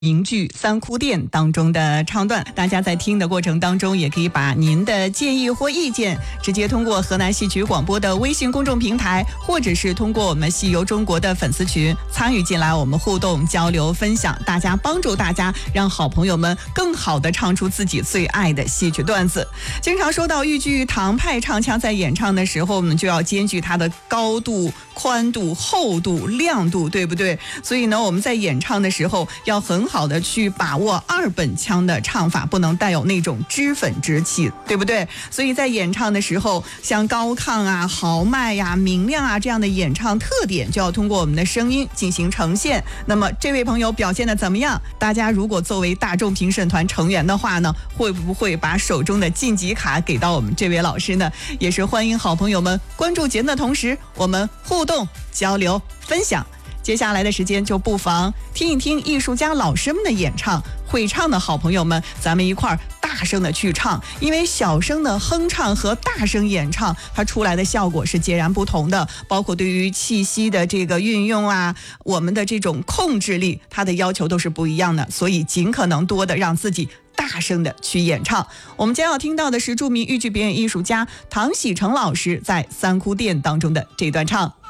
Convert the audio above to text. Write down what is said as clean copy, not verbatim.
名剧《三哭店》当中的唱段，大家在听的过程当中，也可以把您的建议或意见直接通过河南戏曲广播的微信公众平台，或者是通过我们戏游中国的粉丝群参与进来，我们互动交流分享，大家帮助大家让好朋友们更好的唱出自己最爱的戏曲段子。经常说到豫剧唐派唱腔在演唱的时候，我们就要兼具它的高度、宽度、厚度、亮度，对不对？所以呢，我们在演唱的时候要很好的去把握二本腔的唱法，不能带有那种脂粉之气，对不对？所以在演唱的时候，像高亢啊、豪迈呀、明亮啊这样的演唱特点，就要通过我们的声音进行呈现。那么这位朋友表现的怎么样？大家如果作为大众评审团成员的话呢，会不会把手中的晋级卡给到我们这位老师呢？也是欢迎好朋友们关注节目的同时，我们互动交流分享。接下来的时间就不妨听一听艺术家老师们的演唱，会唱的好朋友们，咱们一块儿大声的去唱，因为小声的哼唱和大声演唱，它出来的效果是截然不同的，包括对于气息的这个运用啊，我们的这种控制力，它的要求都是不一样的，所以尽可能多的让自己大声的去演唱。我们将要听到的是著名豫剧表演艺术家唐喜成老师在《三哭店》当中的这段唱。